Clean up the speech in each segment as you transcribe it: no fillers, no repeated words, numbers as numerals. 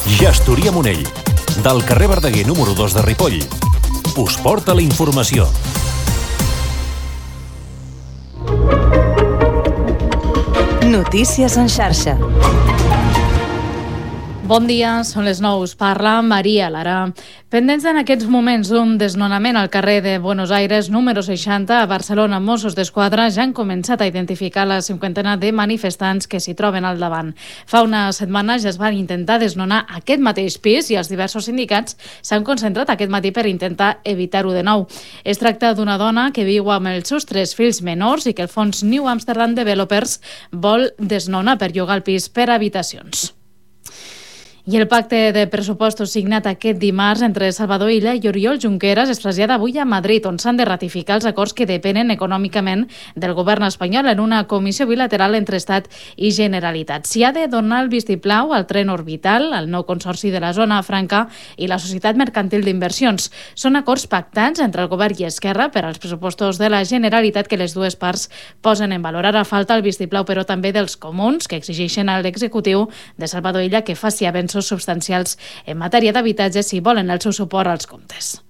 Gestoria Monell, del carrer Verdaguer número 2 de Ripoll, us porta la informació. Notícies en xarxa. Bon dia, són les 9, us parla Maria Lara. Pendents en aquests moments d'un desnonament al carrer de Buenos Aires, número 60, a Barcelona, Mossos d'Esquadra ja han començat a identificar la 50 de manifestants que s'hi troben al davant. Fa una setmana ja es van intentar desnonar aquest mateix pis i els diversos sindicats s'han concentrat aquest matí per intentar evitar-ho de nou. Es tracta d'una dona que viu amb els seus 3 fills menors i que el fons New Amsterdam Developers vol desnonar per llogar el pis per habitacions. I el pacte de pressupostos signat aquest dimarts entre Salvador Illa i Oriol Junqueras es trasllada avui a Madrid, on s'han de ratificar els acords que depenen econòmicament del govern espanyol en una comissió bilateral entre Estat i Generalitat. S'hi ha de donar el vistiplau al tren orbital, al nou consorci de la Zona Franca i la Societat Mercantil d'Inversions. Són acords pactats entre el govern i Esquerra per als pressupostos de la Generalitat que les dues parts posen en valor. Ara falta el vistiplau, però també dels comuns, que exigeixen a l'executiu de Salvador Illa que faci avenços substancials en matèria d'habitatge si volen el seu suport als comptes.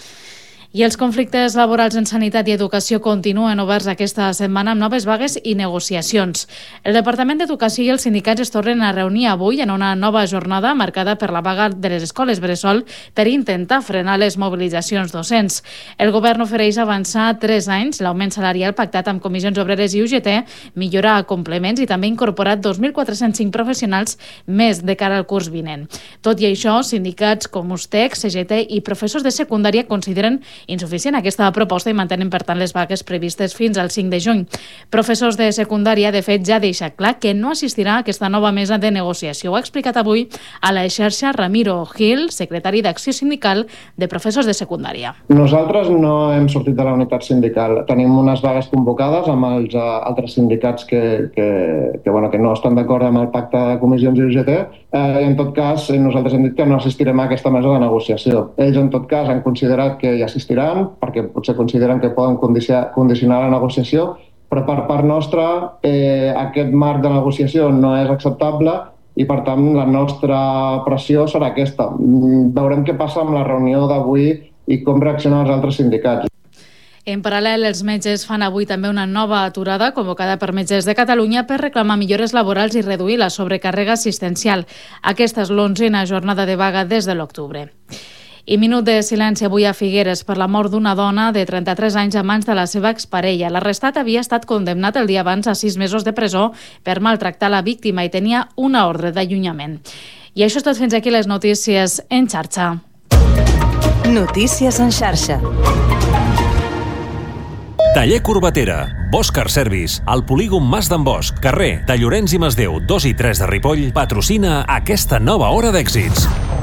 I els conflictes laborals en sanitat i educació continuen oberts aquesta setmana amb noves vagues i negociacions. El Departament d'Educació i els sindicats es tornen a reunir avui en una nova jornada marcada per la vaga de les escoles bressol per intentar frenar les mobilitzacions docents. El govern ofereix avançar 3 anys l'augment salarial pactat amb comissions obreres i UGT, millorar complements i també incorporar 2.405 professionals més de cara al curs vinent. Tot i això, sindicats com USTEC, CGT i professors de secundària consideren insuficient aquesta proposta i mantenen, per tant, les vagues previstes fins al 5 de juny. Professors de secundària, de fet, ja ha deixat clar que no assistirà a aquesta nova mesa de negociació. Ho ha explicat avui a la xarxa Ramiro Gil, secretari d'Acció Sindical de Professors de Secundària. Nosaltres no hem sortit de la unitat sindical. Tenim unes vagues convocades amb els altres sindicats que no estan d'acord amb el pacte de comissions i UGT. En tot cas, nosaltres hem dit que no assistirem a aquesta mesa de negociació. Ells, en tot cas, han considerat que hi assistiran perquè potser consideren que poden condicionar la negociació, però per part nostra aquest marc de negociació no és acceptable i, per tant, la nostra pressió serà aquesta. Veurem què passa amb la reunió d'avui i com reaccionen els altres sindicats. En paral·lel, els metges fan avui també una nova aturada convocada per Metges de Catalunya per reclamar millores laborals i reduir la sobrecàrrega assistencial. Aquesta és l'11a jornada de vaga des de l'octubre. I minut de silenci avui a Figueres per la mort d'una dona de 33 anys a mans de la seva exparella. L'arrestat havia estat condemnat el dia abans a 6 mesos de presó per maltractar la víctima i tenia una ordre d'allunyament. I això és tot, fins aquí les notícies en xarxa. Notícies en xarxa. Taller Corbatera, Bosch Car Service, al polígon Mas d'en Bosch, carrer de Llorenç i Masdeu 2 i 3 de Ripoll, patrocina aquesta nova hora d'èxits.